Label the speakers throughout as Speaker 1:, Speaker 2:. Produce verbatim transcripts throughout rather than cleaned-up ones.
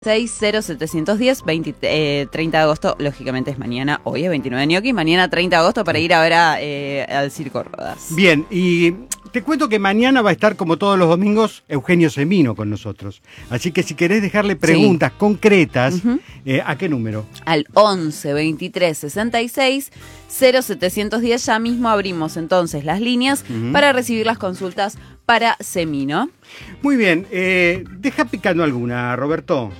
Speaker 1: seis cero setecientos diez, veinte, eh, treinta de agosto, lógicamente es mañana, hoy es veintinueve de Gnocchi, mañana treinta de agosto para ir a ver a, eh, al Circo Rodas.
Speaker 2: Bien, y te cuento que mañana va a estar, como todos los domingos, Eugenio Semino con nosotros. Así que si querés dejarle preguntas sí. concretas, uh-huh. eh, ¿a qué número?
Speaker 1: Al once veintitrés sesenta y seis cero setecientos diez, ya mismo abrimos entonces las líneas uh-huh. para recibir las consultas para Semino.
Speaker 2: Muy bien, eh, deja picando alguna, Roberto.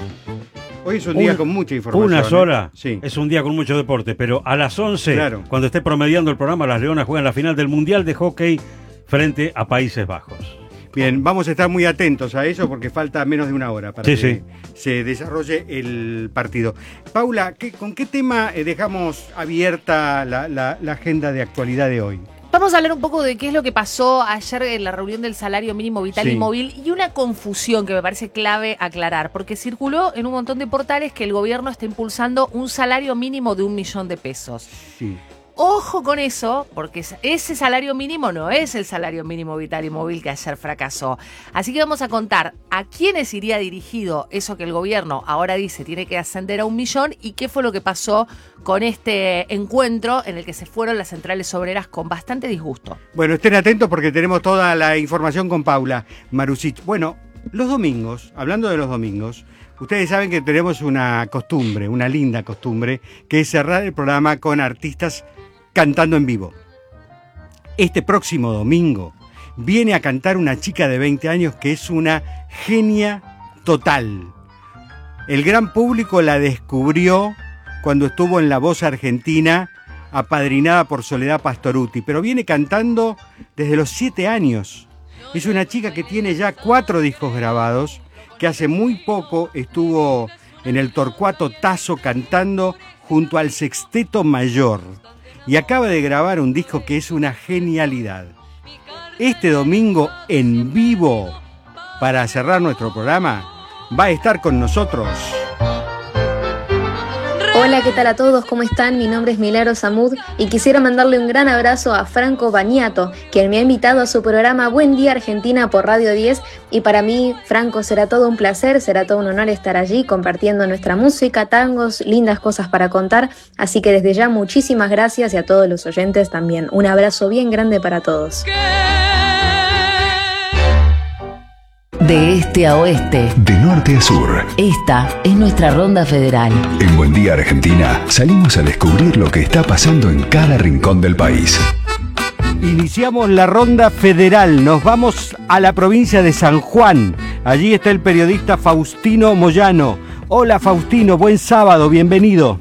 Speaker 2: Hoy es un día un, con mucha información.
Speaker 3: Una sola,
Speaker 2: ¿eh? Sí.
Speaker 3: Es un día con mucho deporte, pero a las once, claro. cuando esté promediando el programa, las Leonas juegan la final del Mundial de Hockey frente a Países Bajos.
Speaker 2: Bien, vamos a estar muy atentos a eso porque falta menos de una hora para
Speaker 3: sí,
Speaker 2: que
Speaker 3: sí.
Speaker 2: se desarrolle el partido. Paula, ¿qué, ¿con qué tema dejamos abierta la, la, la agenda de actualidad de hoy?
Speaker 4: Vamos a hablar un poco de qué es lo que pasó ayer en la reunión del salario mínimo vital sí. y móvil y una confusión que me parece clave aclarar, porque circuló en un montón de portales que el gobierno está impulsando un salario mínimo de un millón de pesos.
Speaker 2: Sí.
Speaker 4: Ojo con eso, porque ese salario mínimo no es el salario mínimo vital y móvil que ayer fracasó. Así que vamos a contar a quiénes iría dirigido eso que el gobierno ahora dice tiene que ascender a un millón y qué fue lo que pasó con este encuentro en el que se fueron las centrales obreras con bastante disgusto.
Speaker 2: Bueno, estén atentos porque tenemos toda la información con Paula Marusic. Bueno, los domingos, hablando de los domingos, ustedes saben que tenemos una costumbre, una linda costumbre, que es cerrar el programa con artistas cantando en vivo. Este próximo domingo viene a cantar una chica de veinte años que es una genia total. El gran público la descubrió cuando estuvo en La Voz Argentina, apadrinada por Soledad Pastorutti, pero viene cantando desde los siete años. Es una chica que tiene ya cuatro discos grabados, que hace muy poco estuvo en el Torcuato Tazo cantando junto al Sexteto Mayor. Y acaba de grabar un disco que es una genialidad. Este domingo en vivo, para cerrar nuestro programa, va a estar con nosotros.
Speaker 5: Hola, ¿qué tal a todos? ¿Cómo están? Mi nombre es Milagros Samud y quisiera mandarle un gran abrazo a Franco Bagnato, quien me ha invitado a su programa Buen Día Argentina por Radio diez, y para mí, Franco, será todo un placer, será todo un honor estar allí compartiendo nuestra música, tangos, lindas cosas para contar, así que desde ya muchísimas gracias y a todos los oyentes también. Un abrazo bien grande para todos.
Speaker 6: De este a oeste,
Speaker 7: de norte a sur,
Speaker 6: esta es nuestra ronda federal.
Speaker 7: En Buen Día Argentina salimos a descubrir lo que está pasando en cada rincón del país.
Speaker 2: Iniciamos la ronda federal, nos vamos a la provincia de San Juan. Allí está el periodista Faustino Moyano. Hola Faustino, buen sábado, bienvenido.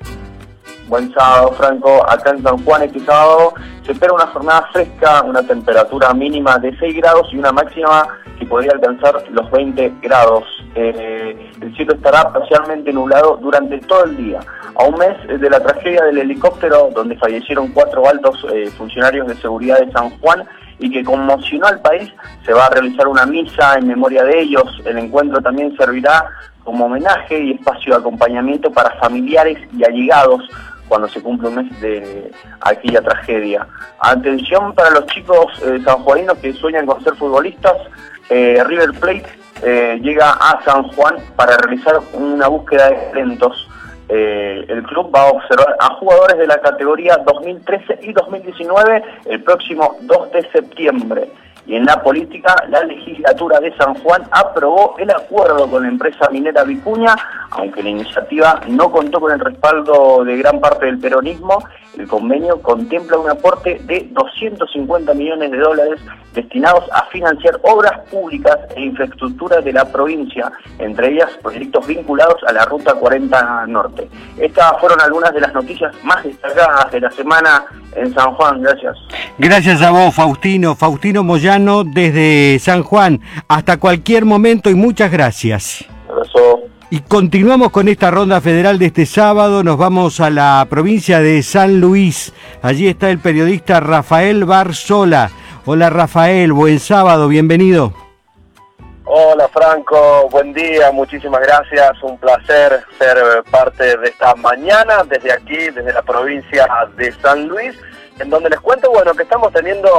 Speaker 8: Buen sábado, Franco. Acá en San Juan este sábado se espera una jornada fresca, una temperatura mínima de seis grados y una máxima que podría alcanzar los veinte grados. Eh, el cielo estará parcialmente nublado durante todo el día. A un mes de la tragedia del helicóptero donde fallecieron cuatro altos eh, funcionarios de seguridad de San Juan y que conmocionó al país, se va a realizar una misa en memoria de ellos. El encuentro también servirá como homenaje y espacio de acompañamiento para familiares y allegados cuando se cumple un mes de aquella tragedia. Atención para los chicos eh, sanjuaninos que sueñan con ser futbolistas. Eh, River Plate eh, llega a San Juan para realizar una búsqueda de talentos. Eh, el club va a observar a jugadores de la categoría dos mil trece y dos mil diecinueve el próximo dos de septiembre. Y en la política, la legislatura de San Juan aprobó el acuerdo con la empresa minera Vicuña, aunque la iniciativa no contó con el respaldo de gran parte del peronismo. El convenio contempla un aporte de doscientos cincuenta millones de dólares destinados a financiar obras públicas e infraestructura de la provincia, entre ellas proyectos vinculados a la Ruta cuarenta Norte. Estas fueron algunas de las noticias más destacadas de la semana en San Juan. Gracias.
Speaker 2: Gracias a vos, Faustino. Faustino Moyano desde San Juan. Hasta cualquier momento y muchas gracias.
Speaker 8: Abrazo.
Speaker 2: Y continuamos con esta ronda federal de este sábado. Nos vamos a la provincia de San Luis. Allí está el periodista Rafael Barzola. Hola Rafael, buen sábado, bienvenido.
Speaker 9: Hola Franco, buen día, muchísimas gracias. Un placer ser parte de esta mañana desde aquí, desde la provincia de San Luis, en donde les cuento, bueno, que estamos teniendo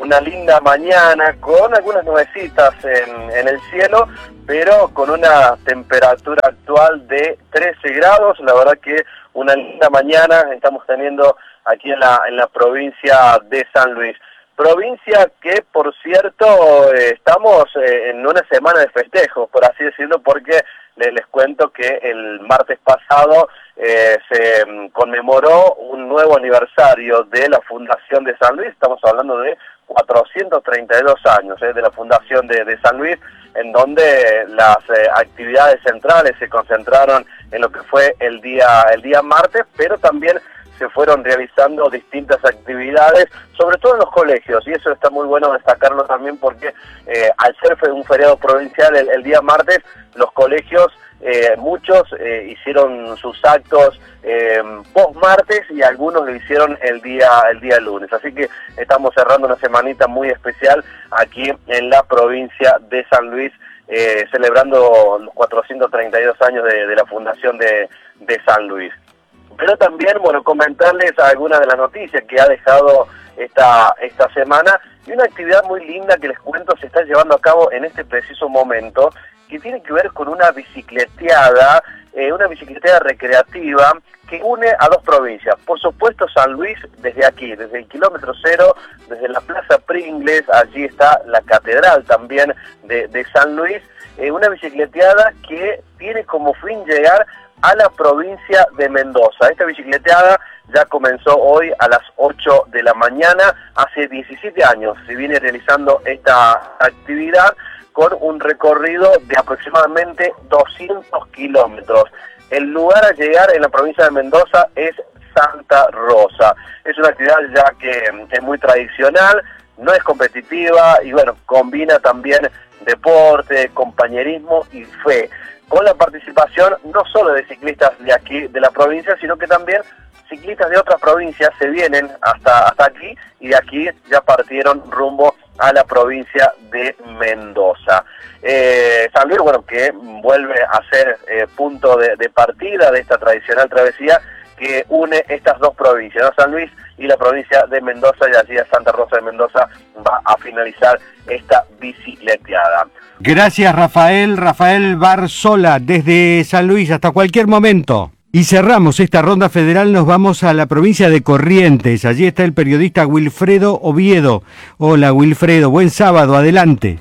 Speaker 9: una linda mañana con algunas nubecitas en, en el cielo, pero con una temperatura actual de trece grados. La verdad que una linda mañana estamos teniendo aquí en la, en la provincia de San Luis. Provincia que, por cierto, eh, estamos eh, en una semana de festejos, por así decirlo, porque les, les cuento que el martes pasado eh, se um, conmemoró un nuevo aniversario de la Fundación de San Luis. Estamos hablando de cuatrocientos treinta y dos años eh, de la Fundación de, de San Luis, en donde las eh, actividades centrales se concentraron en lo que fue el día, el día martes, pero también se fueron realizando distintas actividades, sobre todo en los colegios, y eso está muy bueno destacarlo también porque eh, al ser un feriado provincial el, el día martes, los colegios, eh, muchos eh, hicieron sus actos eh, post-martes y algunos lo hicieron el día, el día lunes. Así que estamos cerrando una semanita muy especial aquí en la provincia de San Luis, eh, celebrando los cuatrocientos treinta y dos años de, de la Fundación de, de San Luis. Pero también, bueno, comentarles algunas de las noticias que ha dejado esta, esta semana, y una actividad muy linda que les cuento se está llevando a cabo en este preciso momento, que tiene que ver con una bicicleteada, eh, una bicicleteada recreativa que une a dos provincias. Por supuesto, San Luis, desde aquí, desde el kilómetro cero, desde la Plaza Pringles, allí está la catedral también de, de San Luis, eh, una bicicleteada que tiene como fin llegar a la provincia de Mendoza. Esta bicicleteada ya comenzó hoy a las ocho de la mañana, hace diecisiete años se viene realizando esta actividad con un recorrido de aproximadamente doscientos kilómetros. El lugar a llegar en la provincia de Mendoza es Santa Rosa. Es una actividad ya que es muy tradicional, no es competitiva y bueno, combina también deporte, compañerismo y fe, con la participación no solo de ciclistas de aquí, de la provincia, sino que también ciclistas de otras provincias se vienen hasta, hasta aquí, y de aquí ya partieron rumbo a la provincia de Mendoza. Eh, San Luis, bueno, que vuelve a ser eh, punto de, de partida de esta tradicional travesía que une estas dos provincias, ¿no? San Luis y la provincia de Mendoza, y allí a Santa Rosa de Mendoza va a finalizar esta bicicleteada.
Speaker 2: Gracias, Rafael, Rafael Barzola, desde San Luis, hasta cualquier momento. Y cerramos esta ronda federal, nos vamos a la provincia de Corrientes. Allí está el periodista Wilfredo Oviedo. Hola, Wilfredo, buen sábado, adelante.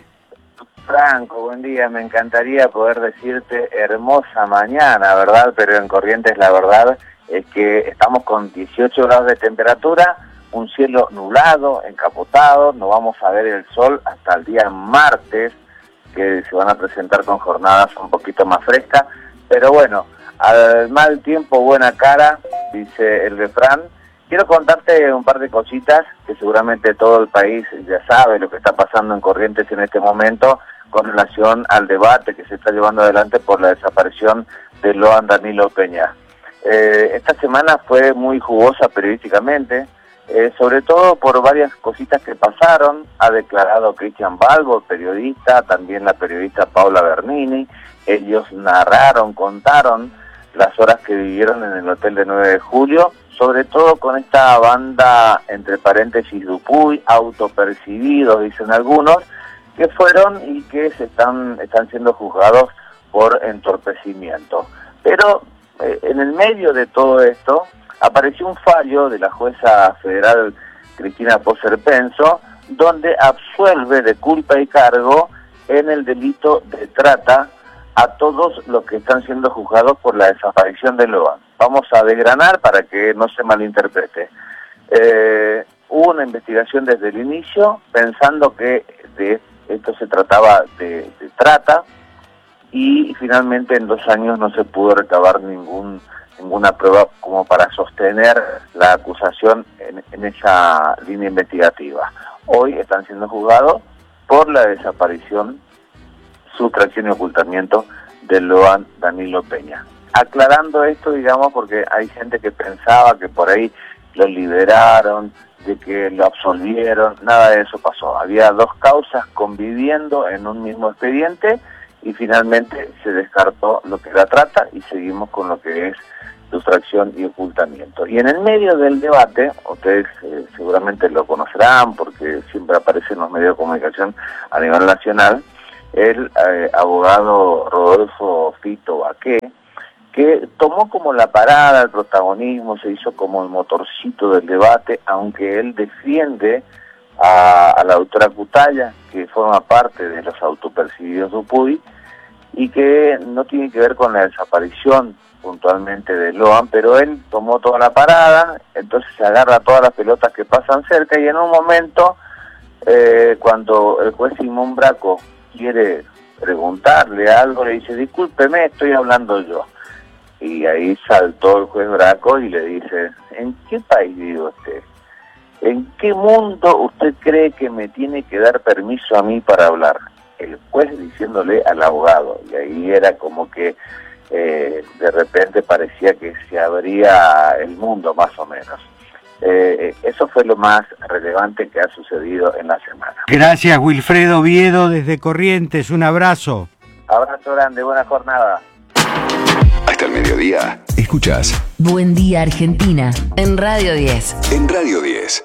Speaker 10: Franco, buen día, me encantaría poder decirte hermosa mañana, ¿verdad? Pero en Corrientes la verdad es que estamos con dieciocho grados de temperatura, un cielo nublado, encapotado, no vamos a ver el sol hasta el día martes, que se van a presentar con jornadas un poquito más frescas, pero bueno, al mal tiempo buena cara, dice el refrán. Quiero contarte un par de cositas que seguramente todo el país ya sabe lo que está pasando en Corrientes en este momento con relación al debate que se está llevando adelante por la desaparición de Loan Danilo Peña. Eh, esta semana fue muy jugosa periodísticamente, eh, sobre todo por varias cositas que pasaron. Ha declarado Cristian Balbo, el periodista, también la periodista Paula Bernini. Ellos narraron, contaron las horas que vivieron en el hotel de nueve de julio, sobre todo con esta banda, entre paréntesis, Dupuy, autopercibidos, dicen algunos, que fueron y que se están, están siendo juzgados por entorpecimiento. Pero eh, en el medio de todo esto apareció un fallo de la jueza federal Cristina Poser Penso, donde absuelve de culpa y cargo en el delito de trata a todos los que están siendo juzgados por la desaparición de Loan. Vamos a desgranar para que no se malinterprete. Eh, hubo una investigación desde el inicio, pensando que de esto se trataba de, de trata, y finalmente en dos años no se pudo recabar ningún ninguna prueba como para sostener la acusación en, en esa línea investigativa. Hoy están siendo juzgados por la desaparición, sustracción y ocultamiento de Loan Danilo Peña. Aclarando esto, digamos, porque hay gente que pensaba que por ahí lo liberaron, de que lo absolvieron, nada de eso pasó. Había dos causas conviviendo en un mismo expediente y finalmente se descartó lo que era trata y seguimos con lo que es sustracción y ocultamiento. Y en el medio del debate, ustedes eh, seguramente lo conocerán porque siempre aparece en los medios de comunicación a nivel nacional, el eh, abogado Rodolfo Fito Baqué, que tomó como la parada, el protagonismo, se hizo como el motorcito del debate, aunque él defiende a, a la doctora Cutaya, que forma parte de los autopercibidos Dupuy, y que no tiene que ver con la desaparición puntualmente de Loan, pero él tomó toda la parada, entonces se agarra a todas las pelotas que pasan cerca, y en un momento, eh, cuando el juez Simón Braco quiere preguntarle algo, le dice, discúlpeme, estoy hablando yo. Y ahí saltó el juez Braco y le dice, ¿en qué país vive usted? ¿En qué mundo usted cree que me tiene que dar permiso a mí para hablar? El juez diciéndole al abogado, y ahí era como que eh, de repente parecía que se abría el mundo más o menos. Eh, eso fue lo más relevante que ha sucedido en la semana.
Speaker 2: Gracias, Wilfredo Viedo desde Corrientes, un abrazo.
Speaker 10: Abrazo grande, buena jornada.
Speaker 7: Hasta el mediodía, escuchás
Speaker 6: Buen Día Argentina en Radio diez.
Speaker 7: En Radio diez.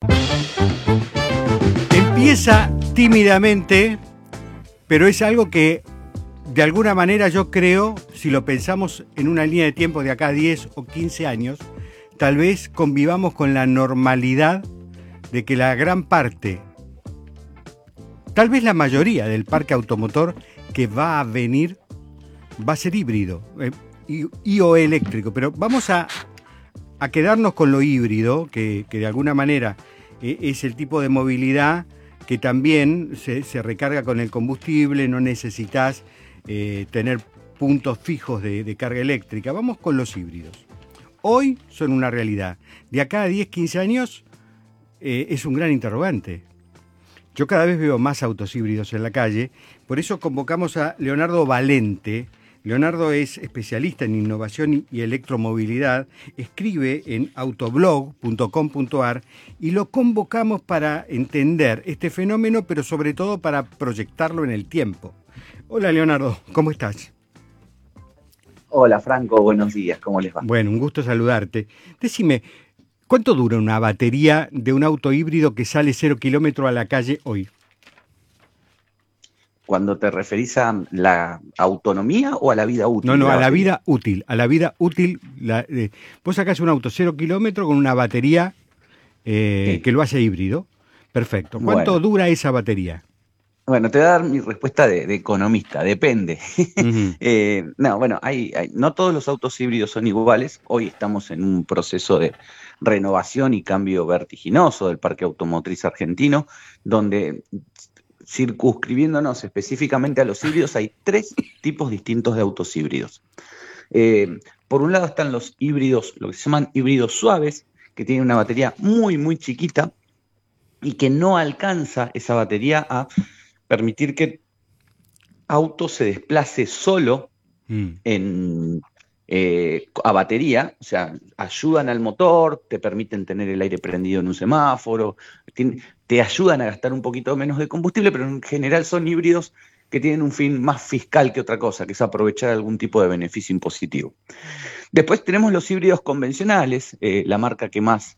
Speaker 2: Empieza tímidamente, pero es algo que de alguna manera yo creo, si lo pensamos en una línea de tiempo de acá a diez o quince años, tal vez convivamos con la normalidad de que la gran parte, tal vez la mayoría del parque automotor que va a venir va a ser híbrido eh, y, y o eléctrico, pero vamos a, a quedarnos con lo híbrido, que, que de alguna manera eh, es el tipo de movilidad que también se, se recarga con el combustible, no necesitas eh, tener puntos fijos de, de carga eléctrica. Vamos con los híbridos. Hoy son una realidad. De acá a diez, quince años eh, es un gran interrogante. Yo cada vez veo más autos híbridos en la calle, por eso convocamos a Leonardo Valente. Leonardo es especialista en innovación y electromovilidad, escribe en autoblog punto com punto ar y lo convocamos para entender este fenómeno, pero sobre todo para proyectarlo en el tiempo. Hola Leonardo, ¿cómo estás?
Speaker 11: Hola Franco, buenos días, ¿cómo les va?
Speaker 2: Bueno, un gusto saludarte. Decime, ¿cuánto dura una batería de un auto híbrido que sale cero kilómetros a la calle hoy?
Speaker 11: Cuando te referís a la autonomía o a la vida útil.
Speaker 2: No, no,
Speaker 11: la
Speaker 2: a la
Speaker 11: batería?
Speaker 2: vida útil. A la vida útil. La, eh, vos sacás un auto cero kilómetros con una batería eh,
Speaker 11: Sí.
Speaker 2: que lo hace híbrido. Perfecto. ¿Cuánto
Speaker 11: Bueno.
Speaker 2: dura esa batería?
Speaker 11: Bueno, te voy a dar mi respuesta de, de economista, depende.
Speaker 2: Ujú.
Speaker 11: Eh, no, bueno, hay, hay- no todos los autos híbridos son iguales. Hoy estamos en un proceso de renovación y cambio vertiginoso del parque automotriz argentino, donde, circunscribiéndonos específicamente a los híbridos, hay tres tipos distintos de autos híbridos. Eh, por un lado están los híbridos, lo que se llaman híbridos suaves, que tienen una batería muy, muy chiquita y que no alcanza esa batería a permitir que auto se desplace solo
Speaker 2: Mm.
Speaker 11: en, eh, a batería, o sea, ayudan al motor, te permiten tener el aire prendido en un semáforo, tien- te ayudan a gastar un poquito menos de combustible, pero en general son híbridos que tienen un fin más fiscal que otra cosa, que es aprovechar algún tipo de beneficio impositivo. Después tenemos los híbridos convencionales, eh, la marca que más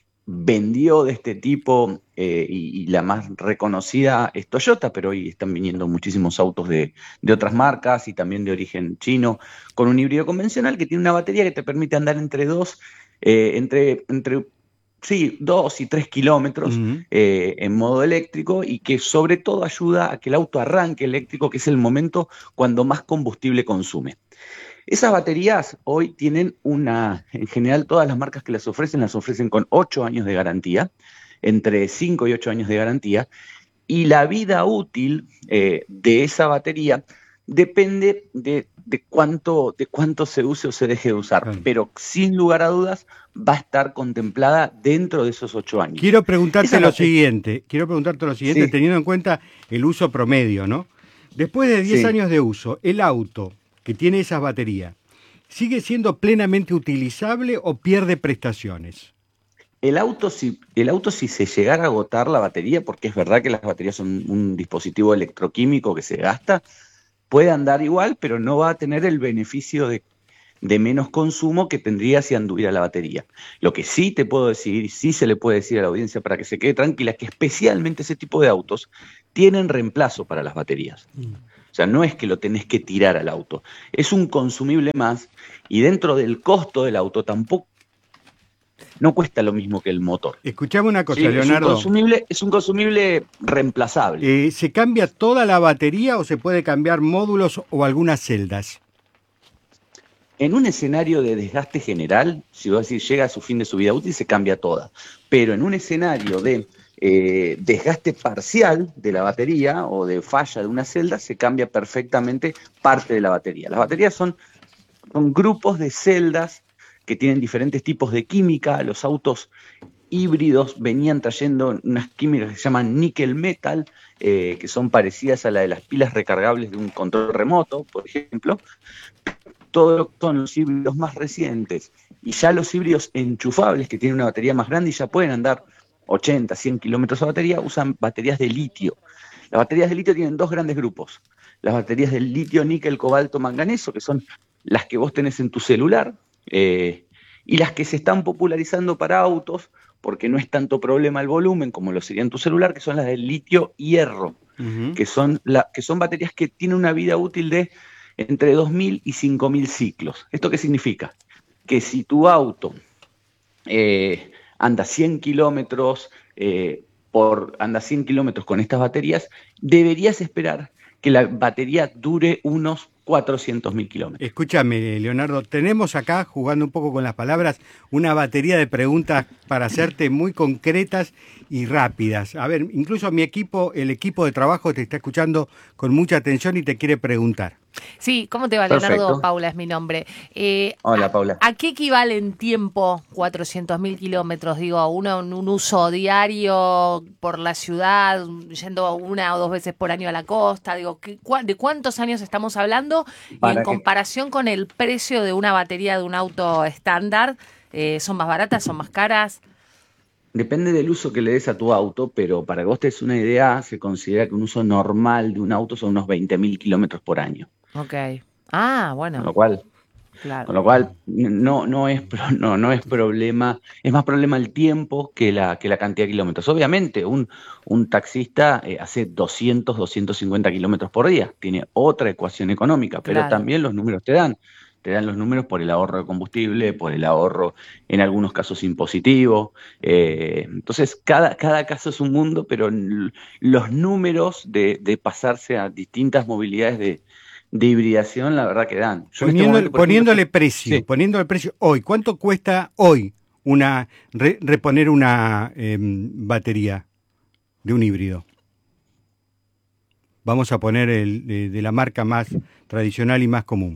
Speaker 11: vendió de este tipo eh, y, y la más reconocida es Toyota, pero hoy están viniendo muchísimos autos de, de otras marcas y también de origen chino, con un híbrido convencional que tiene una batería que te permite andar entre dos, eh, entre, entre sí, dos y tres kilómetros
Speaker 2: Ujú.
Speaker 11: eh, en modo eléctrico y que sobre todo ayuda a que el auto arranque eléctrico, que es el momento cuando más combustible consume. Esas baterías hoy tienen una, en general todas las marcas que las ofrecen, las ofrecen con ocho años de garantía, entre cinco y ocho años de garantía, y la vida útil eh, de esa batería depende de, de, cuánto, de cuánto se use o se deje de usar,
Speaker 2: Claro.
Speaker 11: pero sin lugar a dudas va a estar contemplada dentro de esos ocho años.
Speaker 2: Quiero preguntarte
Speaker 11: Esa
Speaker 2: lo
Speaker 11: bate-
Speaker 2: siguiente, quiero preguntarte lo siguiente,
Speaker 11: Sí.
Speaker 2: teniendo en cuenta el uso promedio, ¿no? Después de diez
Speaker 11: Sí.
Speaker 2: años de uso, el auto que tiene esas baterías, ¿sigue siendo plenamente utilizable o pierde prestaciones?
Speaker 11: El auto, si, el auto, si se llegara a agotar la batería, porque es verdad que las baterías son un dispositivo electroquímico que se gasta, puede andar igual, pero no va a tener el beneficio de, de menos consumo que tendría si anduviera la batería. Lo que sí te puedo decir, y sí se le puede decir a la audiencia para que se quede tranquila, que especialmente ese tipo de autos tienen reemplazo para las baterías. Mm. O sea, no es que lo tenés que tirar al auto, es un consumible más, y dentro del costo del auto tampoco no cuesta lo mismo que el motor.
Speaker 2: Escuchame una cosa,
Speaker 11: sí,
Speaker 2: Leonardo.
Speaker 11: Es un consumible, es un consumible reemplazable.
Speaker 2: Eh, ¿Se cambia toda la batería o se puede cambiar módulos o algunas celdas?
Speaker 11: En un escenario de desgaste general, si vos decís llega a su fin de su vida útil, se cambia toda. Pero en un escenario de eh, desgaste parcial de la batería o de falla de una celda, se cambia perfectamente parte de la batería. Las baterías son, son grupos de celdas que tienen diferentes tipos de química. Los autos híbridos venían trayendo unas químicas que se llaman níquel metal, eh, que son parecidas a la de las pilas recargables de un control remoto, por ejemplo. Todos son los híbridos más recientes, y ya los híbridos enchufables, que tienen una batería más grande y ya pueden andar ochenta, cien kilómetros de batería, usan baterías de litio. Las baterías de litio tienen dos grandes grupos. Las baterías de litio, níquel, cobalto, manganeso, que son las que vos tenés en tu celular, eh, y las que se están popularizando para autos, porque no es tanto problema el volumen como lo sería en tu celular, que son las de litio hierro, uh-huh. que, son la, que son baterías que tienen una vida útil de entre dos mil y cinco mil ciclos. ¿Esto qué significa? Que si tu auto eh, anda cien kilómetros eh, por anda cien kilómetros con estas baterías, deberías esperar que la batería dure unos cuatrocientos mil kilómetros.
Speaker 2: Escúchame, Leonardo, tenemos acá, jugando un poco con las palabras, una batería de preguntas para hacerte muy concretas y rápidas. A ver, incluso mi equipo, el equipo de trabajo te está escuchando con mucha atención y te quiere preguntar.
Speaker 4: Sí, ¿cómo te va,
Speaker 11: Perfecto.
Speaker 4: Leonardo? Paula es mi nombre. Eh,
Speaker 11: Hola,
Speaker 4: a,
Speaker 11: Paula.
Speaker 4: ¿A qué equivale en tiempo cuatrocientos mil kilómetros? Digo, uno, un uso diario por la ciudad, yendo una o dos veces por año a la costa. Digo, ¿qué, ¿de cuántos años estamos hablando?
Speaker 11: Para
Speaker 4: y en
Speaker 11: que...
Speaker 4: comparación con el precio de una batería de un auto estándar, eh, ¿son más baratas, son más caras?
Speaker 11: Depende del uso que le des a tu auto, pero para que vos te des una idea, se considera que un uso normal de un auto son unos veinte mil kilómetros por año.
Speaker 4: Ok. Ah, bueno.
Speaker 11: Con lo cual,
Speaker 4: claro.
Speaker 11: con lo cual no, no, es, no, no es problema, es más problema el tiempo que la, que la cantidad de kilómetros. Obviamente, un, un taxista eh, hace doscientos, doscientos cincuenta kilómetros por día, tiene otra ecuación económica, pero
Speaker 4: Claro.
Speaker 11: también los números te dan. Te dan los números por el ahorro de combustible, por el ahorro, en algunos casos, impositivo. Eh, entonces, cada, cada caso es un mundo, pero los números de, de pasarse a distintas movilidades de, de hibridación, la verdad que dan. Yo en este
Speaker 2: Poniendo,
Speaker 11: momento, por
Speaker 2: poniéndole
Speaker 11: ejemplo,
Speaker 2: precio,
Speaker 11: sí.
Speaker 2: poniéndole precio hoy, ¿cuánto cuesta hoy una re, reponer una eh, batería de un híbrido? Vamos a poner el de, de la marca más tradicional y más común.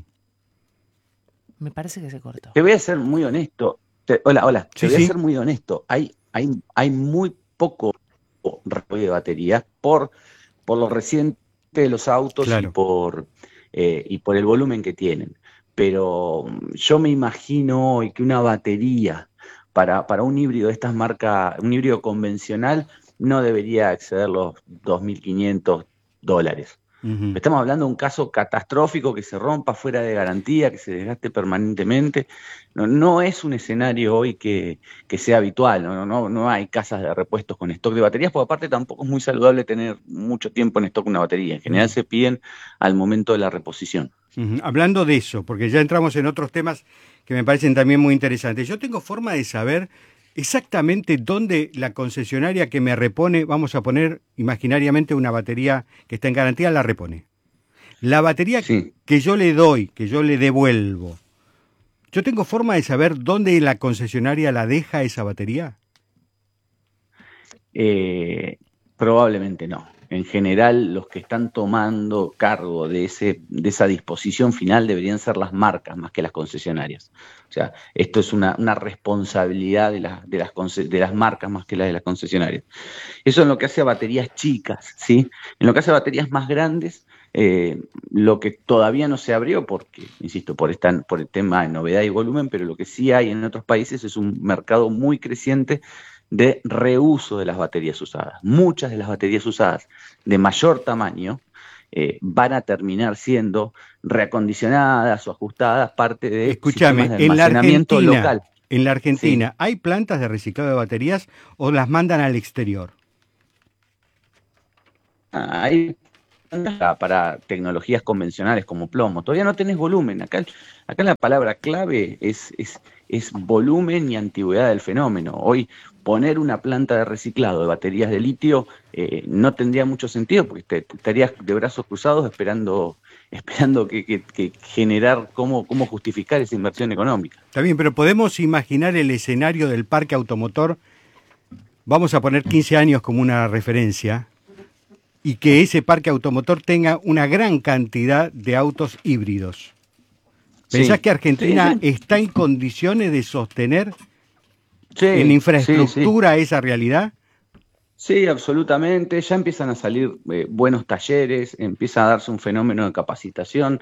Speaker 4: Me parece que se cortó.
Speaker 11: Te voy a ser muy honesto. Te, hola, hola.
Speaker 2: Sí,
Speaker 11: te voy
Speaker 2: sí.
Speaker 11: a ser muy honesto. Hay, hay, hay muy poco repuesto de batería por, por lo reciente de los autos
Speaker 2: Claro.
Speaker 11: y por eh, y por el volumen que tienen. Pero yo me imagino hoy que una batería para, para un híbrido de estas marcas, un híbrido convencional, no debería exceder los dos mil quinientos dólares.
Speaker 2: Uh-huh.
Speaker 11: Estamos hablando de un caso catastrófico, que se rompa fuera de garantía, que se desgaste permanentemente. No, no es un escenario hoy que, que sea habitual, no, no, no hay casas de repuestos con stock de baterías, porque aparte tampoco es muy saludable tener mucho tiempo en stock una batería. En general uh-huh. se piden al momento de la reposición.
Speaker 2: Uh-huh. Hablando de eso, porque ya entramos en otros temas que me parecen también muy interesantes. Yo tengo forma de saber exactamente dónde la concesionaria que me repone, vamos a poner imaginariamente una batería que está en garantía, la repone. La batería
Speaker 11: sí.
Speaker 2: que yo le doy, que yo le devuelvo, ¿yo tengo forma de saber dónde la concesionaria la deja esa batería?
Speaker 11: Eh, probablemente no. En general, los que están tomando cargo de, ese, de esa disposición final deberían ser las marcas más que las concesionarias. O sea, esto es una, una responsabilidad de, la, de, las, de las marcas más que la de las concesionarias. Eso en lo que hace a baterías chicas, ¿sí? En lo que hace a baterías más grandes, eh, lo que todavía no se abrió, porque, insisto, por, esta, por el tema de novedad y volumen, pero lo que sí hay en otros países es un mercado muy creciente de reuso de las baterías usadas. Muchas de las baterías usadas de mayor tamaño eh, van a terminar siendo reacondicionadas o ajustadas parte de
Speaker 2: Escúchame,
Speaker 11: sistemas de
Speaker 2: en la
Speaker 11: almacenamiento
Speaker 2: Argentina,
Speaker 11: local.
Speaker 2: En la Argentina,
Speaker 11: Sí.
Speaker 2: ¿hay plantas de reciclado de baterías o las mandan al exterior?
Speaker 11: Ah, hay para, para tecnologías convencionales como plomo. Todavía no tenés volumen. Acá, acá la palabra clave es, es, es volumen y antigüedad del fenómeno. Hoy poner una planta de reciclado de baterías de litio eh, no tendría mucho sentido porque te, te estarías de brazos cruzados esperando, esperando que, que, que generar cómo, cómo justificar esa inversión económica.
Speaker 2: Está bien, pero podemos imaginar el escenario del parque automotor, vamos a poner quince años como una referencia, y que ese parque automotor tenga una gran cantidad de autos híbridos. ¿Pensás
Speaker 11: Sí,
Speaker 2: que Argentina
Speaker 11: sí, sí.
Speaker 2: está en condiciones de sostener
Speaker 11: Sí,
Speaker 2: en infraestructura
Speaker 11: sí, sí.
Speaker 2: esa realidad?
Speaker 11: Sí, absolutamente. Ya empiezan a salir eh, buenos talleres, empieza a darse un fenómeno de capacitación.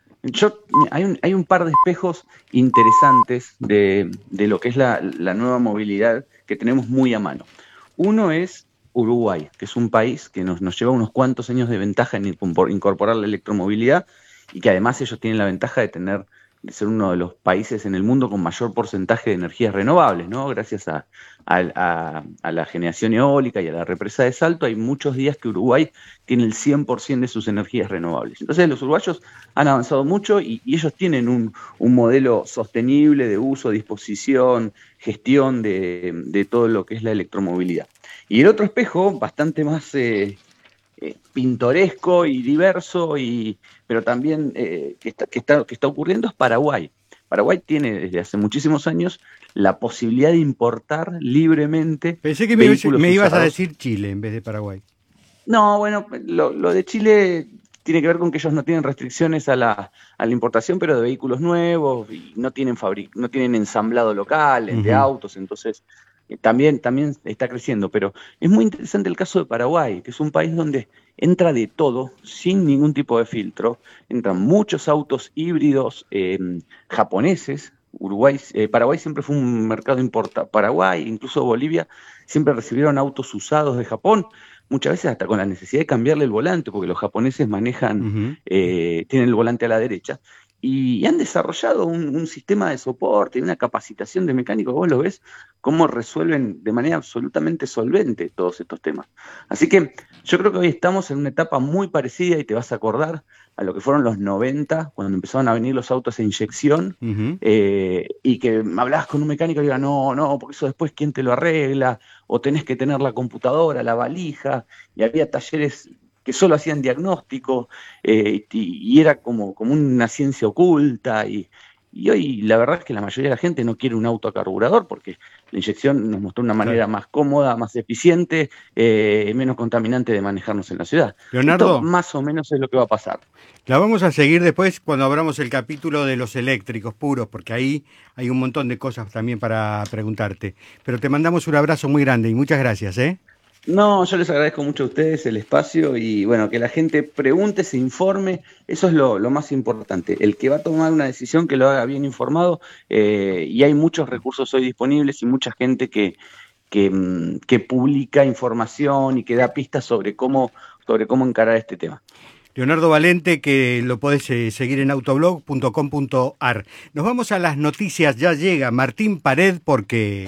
Speaker 11: Yo, hay, un, hay un par de espejos interesantes de, de lo que es la, la nueva movilidad que tenemos muy a mano. Uno es Uruguay, que es un país que nos, nos lleva unos cuantos años de ventaja en incorporar la electromovilidad y que además ellos tienen la ventaja de tener de ser uno de los países en el mundo con mayor porcentaje de energías renovables, ¿no? Gracias a, a, a, a la generación eólica y a la represa de Salto, hay muchos días que Uruguay tiene el cien por ciento de sus energías renovables. Entonces los uruguayos han avanzado mucho y, y ellos tienen un, un modelo sostenible de uso, disposición, gestión de, de todo lo que es la electromovilidad. Y el otro espejo, bastante más eh, eh, pintoresco y diverso, y, pero también eh, que, está, que, está, que está ocurriendo, es Paraguay. Paraguay tiene desde hace muchísimos años la posibilidad de importar libremente.
Speaker 2: Pensé que me, me ibas
Speaker 11: usados.
Speaker 2: a decir Chile en vez de Paraguay.
Speaker 11: No, bueno, lo, lo de Chile tiene que ver con que ellos no tienen restricciones a la, a la importación, pero de vehículos nuevos, y no tienen, fabric, no tienen ensamblado local, uh-huh. de autos, entonces... También, también está creciendo, pero es muy interesante el caso de Paraguay, que es un país donde entra de todo, sin ningún tipo de filtro. Entran muchos autos híbridos eh, japoneses. Uruguay, eh, Paraguay siempre fue un mercado importa. Paraguay, incluso Bolivia, siempre recibieron autos usados de Japón, muchas veces hasta con la necesidad de cambiarle el volante, porque los japoneses manejan, uh-huh. eh, tienen el volante a la derecha. Y han desarrollado un, un sistema de soporte y una capacitación de mecánicos. Vos lo ves cómo resuelven de manera absolutamente solvente todos estos temas. Así que yo creo que hoy estamos en una etapa muy parecida, y te vas a acordar a lo que fueron los noventa, cuando empezaron a venir los autos a inyección, uh-huh. eh, y que hablabas con un mecánico y diga, no, no, porque eso después ¿quién te lo arregla? O tenés que tener la computadora, la valija, y había talleres que solo hacían diagnóstico, eh, y, y era como, como una ciencia oculta, y, y hoy la verdad es que la mayoría de la gente no quiere un auto a carburador, porque la inyección nos mostró una manera claro. más cómoda, más eficiente, eh, menos contaminante de manejarnos en la ciudad.
Speaker 2: Leonardo,
Speaker 11: esto más o menos es lo que va a pasar.
Speaker 2: La vamos a seguir después cuando abramos el capítulo de los eléctricos puros, porque ahí hay un montón de cosas también para preguntarte. Pero te mandamos un abrazo muy grande y muchas gracias, ¿eh?
Speaker 11: No, yo les agradezco mucho a ustedes el espacio y bueno, que la gente pregunte, se informe, eso es lo, lo más importante. El que va a tomar una decisión que lo haga bien informado, eh, y hay muchos recursos hoy disponibles y mucha gente que, que, que publica información y que da pistas sobre cómo, sobre cómo encarar este tema.
Speaker 2: Leonardo Valente, que lo podés eh, seguir en autoblog punto com punto ar. Nos vamos a las noticias, ya llega Martín Pared porque...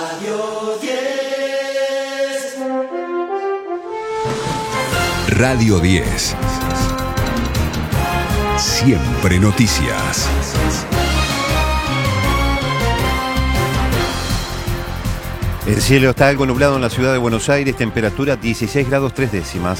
Speaker 7: Radio diez. Siempre noticias.
Speaker 12: El cielo está algo nublado en la ciudad de Buenos Aires, temperatura dieciséis grados tres décimas.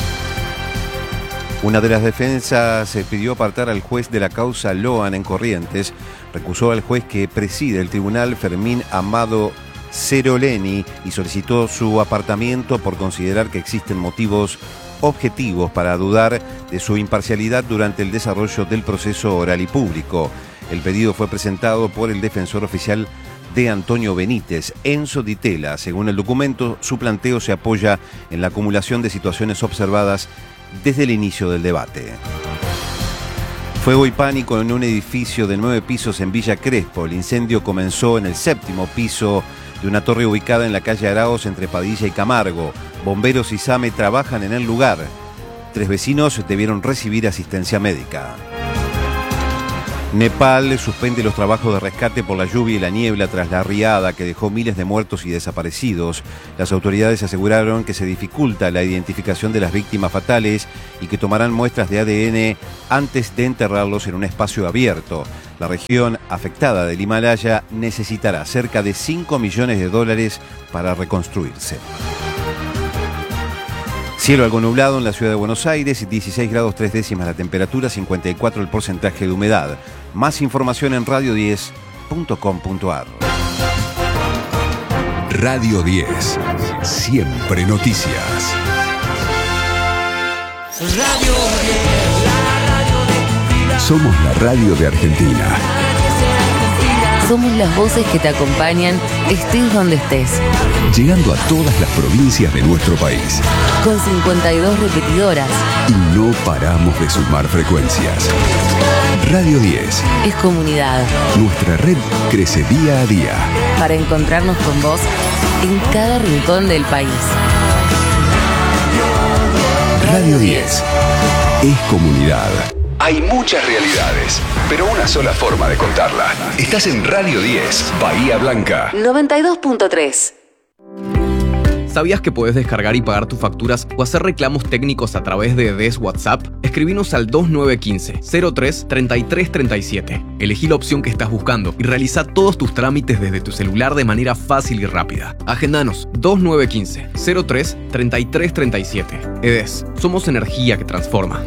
Speaker 12: Una de las defensas se pidió apartar al juez de la causa Loan en Corrientes. Recusó al juez que preside el tribunal, Fermín Amado Ceroleni, y solicitó su apartamiento por considerar que existen motivos objetivos para dudar de su imparcialidad durante el desarrollo del proceso oral y público. El pedido fue presentado por el defensor oficial de Antonio Benítez, Enzo Di Tella. Según el documento, su planteo se apoya en la acumulación de situaciones observadas desde el inicio del debate. Fuego y pánico en un edificio de nueve pisos en Villa Crespo. El incendio comenzó en el séptimo piso de una torre ubicada en la calle Araos entre Padilla y Camargo. Bomberos y SAME trabajan en el lugar. Tres vecinos debieron recibir asistencia médica. Nepal suspende los trabajos de rescate por la lluvia y la niebla tras la riada que dejó miles de muertos y desaparecidos. Las autoridades aseguraron que se dificulta la identificación de las víctimas fatales y que tomarán muestras de A D N antes de enterrarlos en un espacio abierto. La región afectada del Himalaya necesitará cerca de cinco millones de dólares para reconstruirse. Cielo algo nublado en la ciudad de Buenos Aires, dieciséis grados tres décimas la temperatura, cincuenta y cuatro el porcentaje de humedad. Más información en radio diez punto com punto ar.
Speaker 7: Radio diez. Siempre noticias.
Speaker 13: Radio diez, la radio de tu vida.
Speaker 7: Somos la radio de Argentina.
Speaker 6: Somos las voces que te acompañan, estés donde estés.
Speaker 7: Llegando a todas las provincias de nuestro país.
Speaker 6: Con cincuenta y dos repetidoras.
Speaker 7: Y no paramos de sumar frecuencias. Radio diez.
Speaker 6: Es comunidad.
Speaker 7: Nuestra red crece día a día.
Speaker 6: Para encontrarnos con vos en cada rincón del país.
Speaker 7: Radio diez. Es comunidad. Hay muchas realidades, pero una sola forma de contarla. Estás en Radio diez, Bahía Blanca.
Speaker 6: noventa y dos punto tres.
Speaker 14: ¿Sabías que puedes descargar y pagar tus facturas o hacer reclamos técnicos a través de D E S WhatsApp? Escribinos al dos nueve uno cinco, cero tres, treinta y tres treinta y siete. Elegí la opción que estás buscando y realiza todos tus trámites desde tu celular de manera fácil y rápida. Agendanos dos nueve uno cinco, cero tres, treinta y tres treinta y siete. E D E S, somos energía que transforma.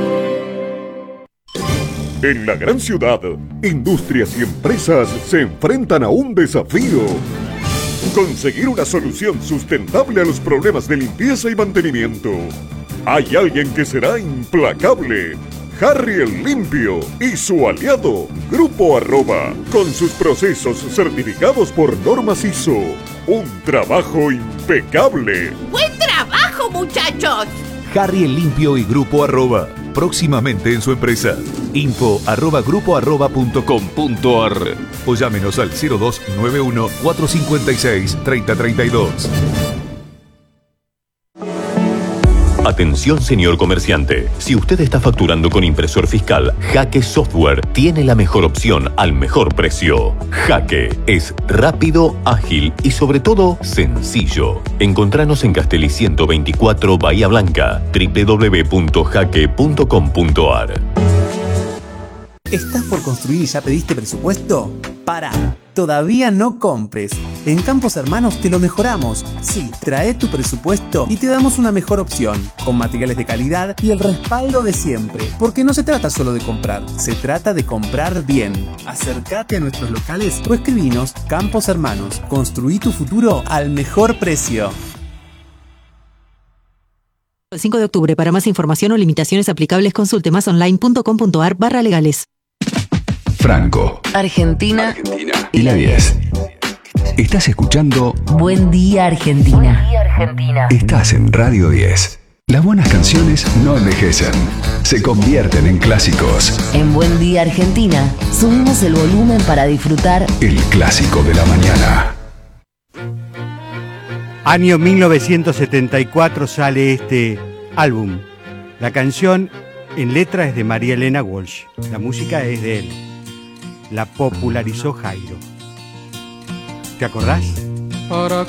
Speaker 15: En la gran ciudad, industrias y empresas se enfrentan a un desafío. Conseguir una solución sustentable a los problemas de limpieza y mantenimiento. Hay alguien que será implacable. Harry el Limpio y su aliado, Grupo Arroba, con sus procesos certificados por normas I S O. Un trabajo impecable.
Speaker 16: ¡Buen trabajo, muchachos!
Speaker 17: Harry el Limpio y Grupo Arroba, próximamente en su empresa. Info arroba grupo arroba punto com punto ar o llámenos al cero dos nueve uno, cuatro cinco seis, tres cero tres dos.
Speaker 18: Atención, señor comerciante. Si usted está facturando con impresor fiscal, Jaque Software tiene la mejor opción al mejor precio. Jaque es rápido, ágil y sobre todo sencillo. Encontranos en Castelli ciento veinticuatro, Bahía Blanca, doble u doble u doble u punto jaque punto com punto ar.
Speaker 19: ¿Estás por construir y ya pediste presupuesto? Pará, todavía no compres. En Campos Hermanos te lo mejoramos. Sí, trae tu presupuesto y te damos una mejor opción, con materiales de calidad y el respaldo de siempre. Porque no se trata solo de comprar, se trata de comprar bien. Acércate a nuestros locales o escribinos. Campos Hermanos, construí tu futuro al mejor precio.
Speaker 20: El cinco de octubre. Para más información o limitaciones aplicables, consulte más online punto com punto ar barra legales.
Speaker 7: Franco,
Speaker 6: Argentina,
Speaker 7: Argentina y la diez. Estás escuchando
Speaker 6: Buen Día Argentina. Buen Día Argentina.
Speaker 7: Estás en Radio diez. Las buenas canciones no envejecen, se convierten en clásicos.
Speaker 6: En Buen Día Argentina subimos el volumen para disfrutar
Speaker 7: el clásico de la mañana.
Speaker 2: Año mil novecientos setenta y cuatro sale este álbum. La canción en letra es de María Elena Walsh. La música es de él. La popularizó Jairo. ¿Te acordás?
Speaker 21: ¿Para